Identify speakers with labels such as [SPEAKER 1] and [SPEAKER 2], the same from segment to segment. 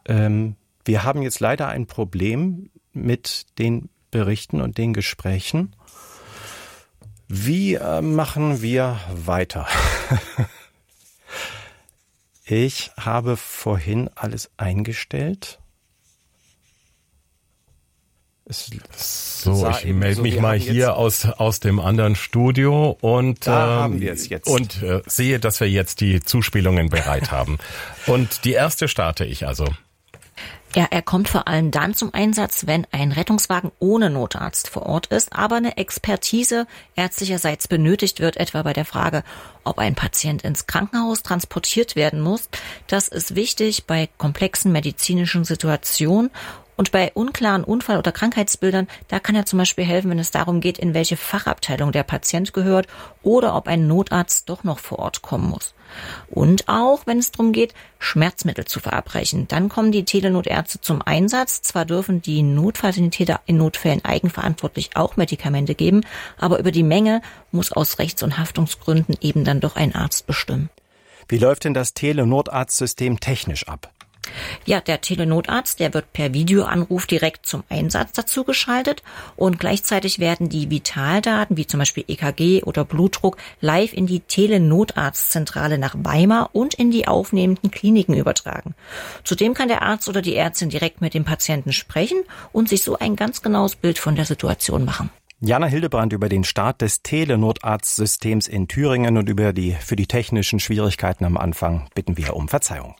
[SPEAKER 1] Wir haben jetzt leider ein Problem mit den Berichten und den Gesprächen. Wie machen wir weiter? Ich habe vorhin alles eingestellt.
[SPEAKER 2] Ich melde mich mal hier aus dem anderen Studio und
[SPEAKER 1] haben wir es jetzt.
[SPEAKER 2] Und sehe, dass wir jetzt die Zuspielungen bereit haben. Und die erste starte ich also.
[SPEAKER 3] Ja, er kommt vor allem dann zum Einsatz, wenn ein Rettungswagen ohne Notarzt vor Ort ist, aber eine Expertise ärztlicherseits benötigt wird, etwa bei der Frage, ob ein Patient ins Krankenhaus transportiert werden muss. Das ist wichtig bei komplexen medizinischen Situationen. Und bei unklaren Unfall- oder Krankheitsbildern, da kann er zum Beispiel helfen, wenn es darum geht, in welche Fachabteilung der Patient gehört oder ob ein Notarzt doch noch vor Ort kommen muss. Und auch, wenn es darum geht, Schmerzmittel zu verabreichen. Dann kommen die Telenotärzte zum Einsatz. Zwar dürfen die Notfallsanitäter in Notfällen eigenverantwortlich auch Medikamente geben, aber über die Menge muss aus Rechts- und Haftungsgründen eben dann doch ein Arzt bestimmen.
[SPEAKER 1] Wie läuft denn das Telenotarztsystem technisch ab?
[SPEAKER 3] Ja, der Telenotarzt, der wird per Videoanruf direkt zum Einsatz dazu geschaltet und gleichzeitig werden die Vitaldaten, wie zum Beispiel EKG oder Blutdruck, live in die Telenotarztzentrale nach Weimar und in die aufnehmenden Kliniken übertragen. Zudem kann der Arzt oder die Ärztin direkt mit dem Patienten sprechen und sich so ein ganz genaues Bild von der Situation machen.
[SPEAKER 1] Jana Hildebrand über den Start des Telenotarztsystems in Thüringen und für die technischen Schwierigkeiten am Anfang bitten wir um Verzeihung.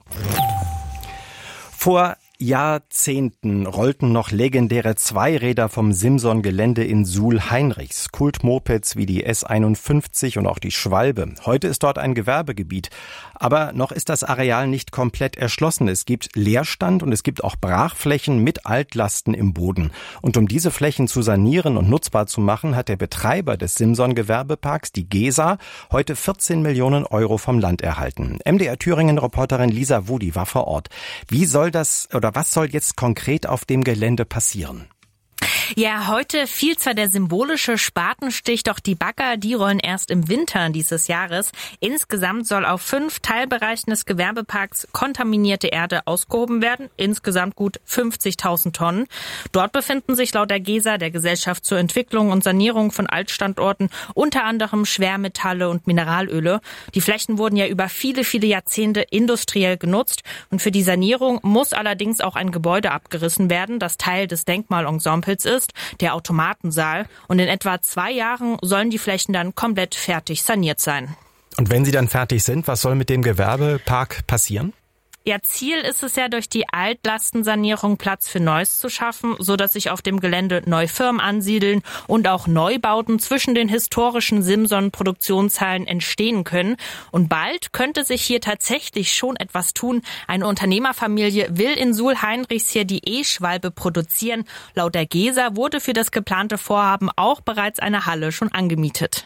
[SPEAKER 1] Vor Jahrzehnten rollten noch legendäre Zweiräder vom Simson-Gelände in Suhl-Heinrichs. Kultmopeds wie die S51 und auch die Schwalbe. Heute ist dort ein Gewerbegebiet. Aber noch ist das Areal nicht komplett erschlossen. Es gibt Leerstand und es gibt auch Brachflächen mit Altlasten im Boden. Und um diese Flächen zu sanieren und nutzbar zu machen, hat der Betreiber des Simson-Gewerbeparks, die GESA, heute 14 Millionen Euro vom Land erhalten. MDR Thüringen-Reporterin Lisa Wudi war vor Ort. Was soll jetzt konkret auf dem Gelände passieren?
[SPEAKER 4] Ja, heute fiel zwar der symbolische Spatenstich, doch die Bagger, die rollen erst im Winter dieses Jahres. Insgesamt soll auf 5 Teilbereichen des Gewerbeparks kontaminierte Erde ausgehoben werden. Insgesamt gut 50.000 Tonnen. Dort befinden sich laut der GESA, der Gesellschaft zur Entwicklung und Sanierung von Altstandorten, unter anderem Schwermetalle und Mineralöle. Die Flächen wurden ja über viele, viele Jahrzehnte industriell genutzt. Und für die Sanierung muss allerdings auch ein Gebäude abgerissen werden, das Teil des Denkmalensembles ist, der Automatensaal. Und in etwa 2 Jahren sollen die Flächen dann komplett fertig saniert sein.
[SPEAKER 1] Und wenn sie dann fertig sind, was soll mit dem Gewerbepark passieren?
[SPEAKER 4] Ja, Ziel ist es ja, durch die Altlastensanierung Platz für Neues zu schaffen, so dass sich auf dem Gelände neue Firmen ansiedeln und auch Neubauten zwischen den historischen Simson-Produktionshallen entstehen können. Und bald könnte sich hier tatsächlich schon etwas tun. Eine Unternehmerfamilie will in Suhl-Heinrichs hier die E-Schwalbe produzieren. Laut der GESA wurde für das geplante Vorhaben auch bereits eine Halle schon angemietet.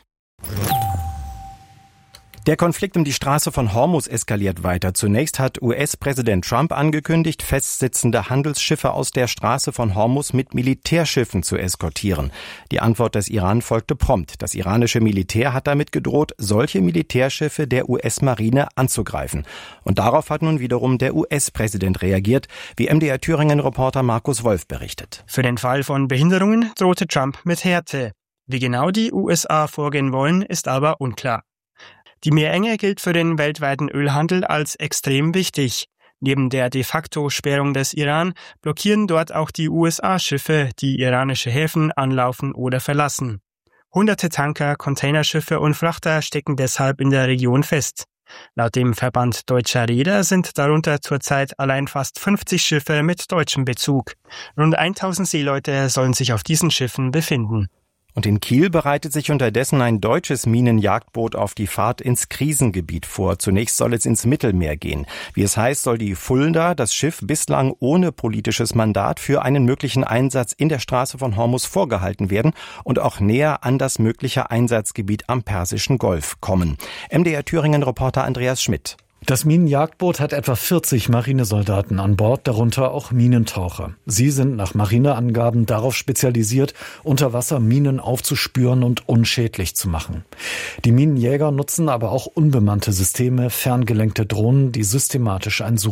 [SPEAKER 1] Der Konflikt um die Straße von Hormuz eskaliert weiter. Zunächst hat US-Präsident Trump angekündigt, festsitzende Handelsschiffe aus der Straße von Hormuz mit Militärschiffen zu eskortieren. Die Antwort des Iran folgte prompt. Das iranische Militär hat damit gedroht, solche Militärschiffe der US-Marine anzugreifen. Und darauf hat nun wiederum der US-Präsident reagiert, wie MDR Thüringen-Reporter Markus Wolf berichtet.
[SPEAKER 5] Für den Fall von Behinderungen drohte Trump mit Härte. Wie genau die USA vorgehen wollen, ist aber unklar. Die Meerenge gilt für den weltweiten Ölhandel als extrem wichtig. Neben der de facto Sperrung des Iran blockieren dort auch die USA-Schiffe, die iranische Häfen anlaufen oder verlassen. Hunderte Tanker, Containerschiffe und Frachter stecken deshalb in der Region fest. Laut dem Verband Deutscher Reeder sind darunter zurzeit allein fast 50 Schiffe mit deutschem Bezug. Rund 1000 Seeleute sollen sich auf diesen Schiffen befinden.
[SPEAKER 1] Und in Kiel bereitet sich unterdessen ein deutsches Minenjagdboot auf die Fahrt ins Krisengebiet vor. Zunächst soll es ins Mittelmeer gehen. Wie es heißt, soll die Fulda, das Schiff, bislang ohne politisches Mandat für einen möglichen Einsatz in der Straße von Hormuz vorgehalten werden und auch näher an das mögliche Einsatzgebiet am Persischen Golf kommen. MDR Thüringen-Reporter Andreas Schmidt.
[SPEAKER 6] Das Minenjagdboot hat etwa 40 Marinesoldaten an Bord, darunter auch Minentaucher. Sie sind nach Marineangaben darauf spezialisiert, unter Wasser Minen aufzuspüren und unschädlich zu machen. Die Minenjäger nutzen aber auch unbemannte Systeme, ferngelenkte Drohnen, die systematisch ein